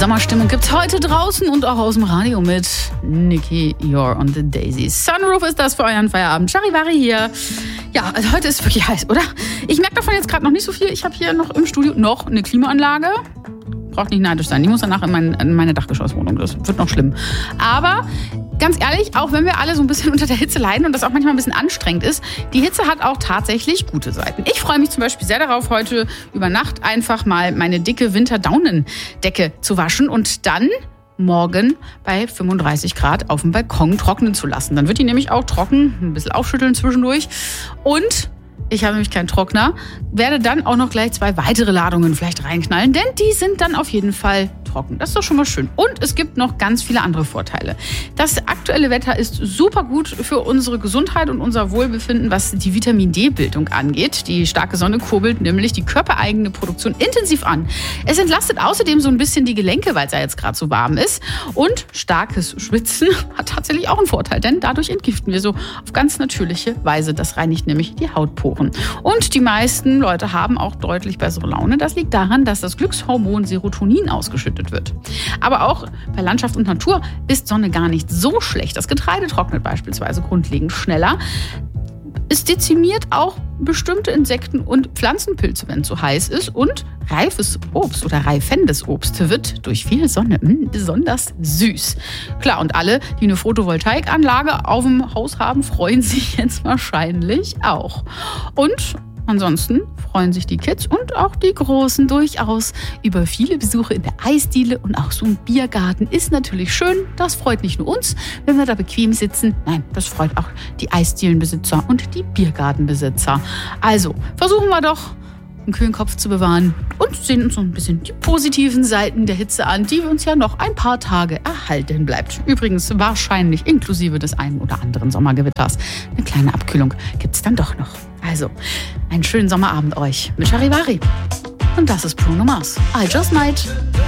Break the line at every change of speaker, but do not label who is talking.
Sommerstimmung gibt's heute draußen und auch aus dem Radio mit Nikki, You're on the Daisy. Sunroof ist das für euren Feierabend. Charivari hier. Ja, also heute ist wirklich heiß, oder? Ich merke davon jetzt gerade noch nicht so viel. Ich habe hier noch im Studio noch eine Klimaanlage. Braucht nicht neidisch sein. Die muss danach in meine Dachgeschosswohnung. Das wird noch schlimm. Aber ganz ehrlich, auch wenn wir alle so ein bisschen unter der Hitze leiden und das auch manchmal ein bisschen anstrengend ist, die Hitze hat auch tatsächlich gute Seiten. Ich freue mich zum Beispiel sehr darauf, heute über Nacht einfach mal meine dicke Winterdaunendecke zu waschen und dann morgen bei 35 Grad auf dem Balkon trocknen zu lassen. Dann wird die nämlich auch trocken, ein bisschen aufschütteln zwischendurch und ich habe nämlich keinen Trockner, werde dann auch noch gleich 2 weitere Ladungen vielleicht reinknallen, denn die sind dann auf jeden Fall trocken. Das ist doch schon mal schön. Und es gibt noch ganz viele andere Vorteile. Das aktuelle Wetter ist super gut für unsere Gesundheit und unser Wohlbefinden, was die Vitamin-D-Bildung angeht. Die starke Sonne kurbelt nämlich die körpereigene Produktion intensiv an. Es entlastet außerdem so ein bisschen die Gelenke, weil es ja jetzt gerade so warm ist. Und starkes Schwitzen hat tatsächlich auch einen Vorteil, denn dadurch entgiften wir so auf ganz natürliche Weise. Das reinigt nämlich die Hautporen. Und die meisten Leute haben auch deutlich bessere Laune. Das liegt daran, dass das Glückshormon Serotonin ausgeschüttet wird. Aber auch bei Landschaft und Natur ist Sonne gar nicht so schlecht. Das Getreide trocknet beispielsweise grundlegend schneller. Es dezimiert auch bestimmte Insekten- und Pflanzenpilze, wenn es so heiß ist. Und reifes Obst oder reifendes Obst wird durch viel Sonne besonders süß. Klar, und alle, die eine Photovoltaikanlage auf dem Haus haben, freuen sich jetzt wahrscheinlich auch. Und ansonsten freuen sich die Kids und auch die Großen durchaus über viele Besuche in der Eisdiele und auch so ein Biergarten ist natürlich schön. Das freut nicht nur uns, wenn wir da bequem sitzen. Nein, das freut auch die Eisdielenbesitzer und die Biergartenbesitzer. Also versuchen wir doch, einen kühlen Kopf zu bewahren und sehen uns so ein bisschen die positiven Seiten der Hitze an, die uns ja noch ein paar Tage erhalten bleibt. Übrigens wahrscheinlich inklusive des einen oder anderen Sommergewitters. Eine kleine Abkühlung gibt's dann doch noch. Also, einen schönen Sommerabend euch mit Charivari. Und das ist Bruno Mars. I Just Might.